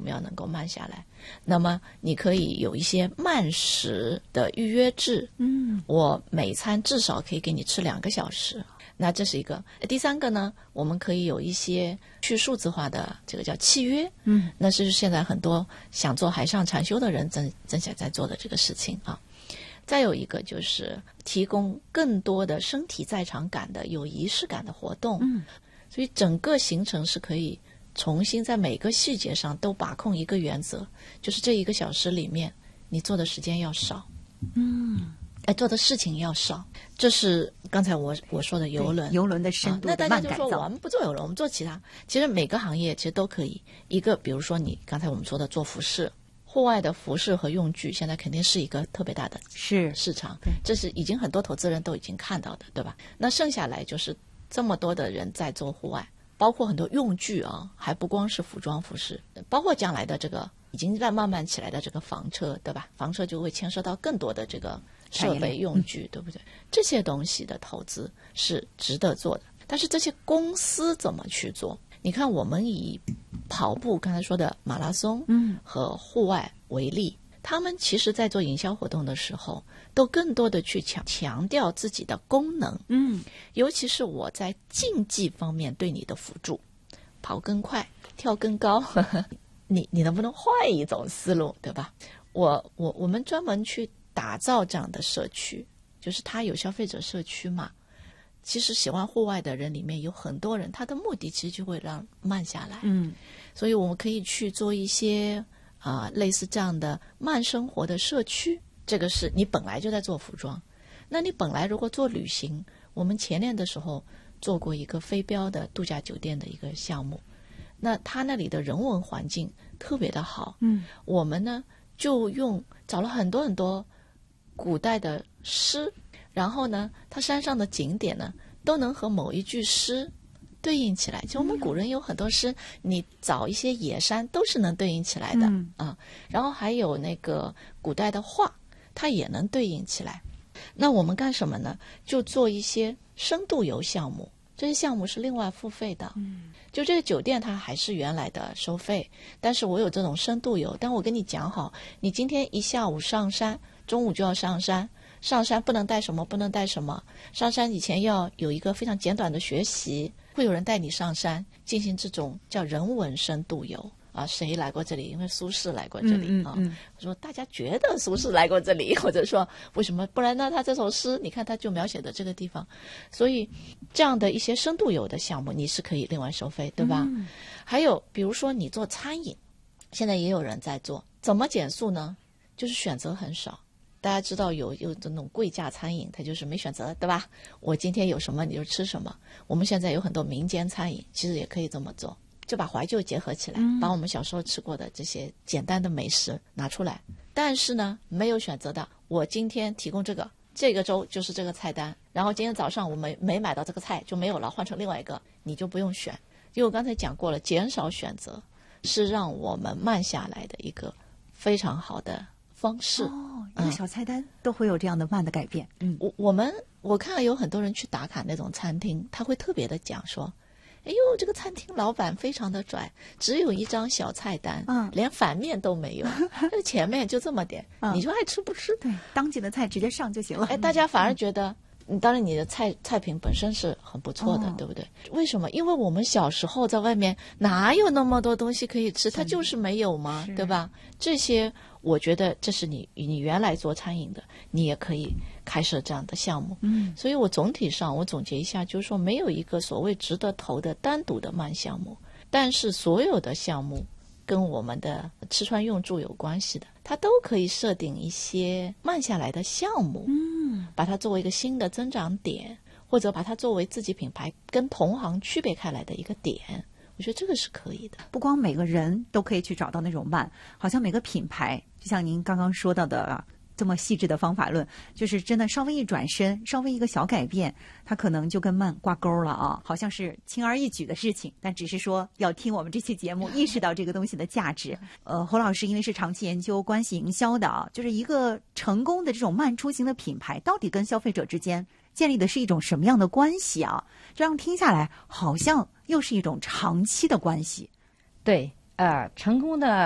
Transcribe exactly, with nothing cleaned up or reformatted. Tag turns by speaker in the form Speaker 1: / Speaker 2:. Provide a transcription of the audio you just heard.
Speaker 1: 么要能够慢下来？那么你可以有一些慢食的预约制，嗯，我每餐至少可以给你吃两个小时。那这是一个。第三个呢，我们可以有一些去数字化的这个叫契约，嗯，那是现在很多想做海上禅修的人正正想在做的这个事情啊。再有一个就是提供更多的身体在场感的有仪式感的活动，嗯，所以整个行程是可以重新在每个细节上都把控一个原则，就是这一个小时里面你做的时间要少，嗯，哎，做的事情要少。这是刚才我我说的邮轮，
Speaker 2: 邮轮的深度的慢改造。
Speaker 1: 啊，那大家就说我们不做邮轮，我们做其他。其实每个行业其实都可以。一个比如说你刚才我们说的做服饰。户外的服饰和用具现在肯定是一个特别大的
Speaker 2: 是
Speaker 1: 市场，这是已经很多投资人都已经看到的，对吧？那剩下来就是这么多的人在做户外，包括很多用具啊，还不光是服装服饰，包括将来的这个已经在慢慢起来的这个房车，对吧？房车就会牵涉到更多的这个设备用具，嗯，对不对？这些东西的投资是值得做的，但是这些公司怎么去做？你看我们以跑步刚才说的马拉松和户外为例，嗯，他们其实在做营销活动的时候都更多的去强强调自己的功能，嗯，尤其是我在竞技方面对你的辅助，跑更快跳更高，呵呵，你你能不能换一种思路，对吧？我我我们专门去打造这样的社区，就是它有消费者社区嘛，其实喜欢户外的人里面有很多人，他的目的其实就会让慢下来，嗯，所以我们可以去做一些啊、呃、类似这样的慢生活的社区。这个是你本来就在做服装，那你本来如果做旅行，我们前年的时候做过一个飞镖的度假酒店的一个项目，那它那里的人文环境特别的好，嗯，我们呢就用找了很多很多古代的诗。然后呢，它山上的景点呢，都能和某一句诗对应起来。就我们古人有很多诗，你找一些野山都是能对应起来的，嗯，啊。然后还有那个古代的画，它也能对应起来。那我们干什么呢？就做一些深度游项目，这些项目是另外付费的。嗯，就这个酒店它还是原来的收费，但是我有这种深度游，但我跟你讲好，你今天一下午上山，中午就要上山。上山不能带什么不能带什么，上山以前要有一个非常简短的学习，会有人带你上山进行这种叫人文深度游啊。谁来过这里？因为苏轼来过这里，嗯嗯嗯，啊。我说大家觉得苏轼来过这里，或者说为什么不然呢？他这首诗你看他就描写的这个地方，所以这样的一些深度游的项目你是可以另外收费，对吧？嗯，还有比如说你做餐饮，现在也有人在做，怎么减速呢？就是选择很少。大家知道有有这种贵价餐饮，它就是没选择，对吧？我今天有什么你就吃什么。我们现在有很多民间餐饮，其实也可以这么做，就把怀旧结合起来，嗯，把我们小时候吃过的这些简单的美食拿出来。但是呢，没有选择的，我今天提供这个，这个周就是这个菜单，然后今天早上我没没买到这个菜就没有了，换成另外一个，你就不用选。因为我刚才讲过了，减少选择是让我们慢下来的一个非常好的方式。
Speaker 2: 哦，一个小菜单都会有这样的慢的改变。
Speaker 1: 嗯，我我们我看到有很多人去打卡那种餐厅，他会特别的讲说，哎呦，这个餐厅老板非常的拽，只有一张小菜单，嗯，连反面都没有，这前面就这么点，嗯，你说爱吃不吃？
Speaker 2: 对，当季的菜直接上就行了。
Speaker 1: 哎，大家反而觉得。嗯，当然你的菜菜品本身是很不错的，哦，对不对？为什么？因为我们小时候在外面哪有那么多东西可以吃，它就是没有嘛，对吧？这些我觉得这是你你原来做餐饮的，你也可以开设这样的项目。嗯，所以我总体上我总结一下，就是说没有一个所谓值得投的单独的慢项目，但是所有的项目跟我们的吃穿用住有关系的，它都可以设定一些慢下来的项目。嗯。把它作为一个新的增长点，或者把它作为自己品牌跟同行区别开来的一个点，我觉得这个是可以的。
Speaker 2: 不光每个人都可以去找到那种慢，好像每个品牌，就像您刚刚说到的啊，这么细致的方法论，就是真的稍微一转身，稍微一个小改变，它可能就跟慢挂钩了啊，好像是轻而易举的事情，但只是说要听我们这期节目意识到这个东西的价值。呃，侯老师因为是长期研究关系营销的啊，就是一个成功的这种慢出行的品牌，到底跟消费者之间建立的是一种什么样的关系啊？这样听下来，好像又是一种长期的关系。
Speaker 3: 对，呃，成功的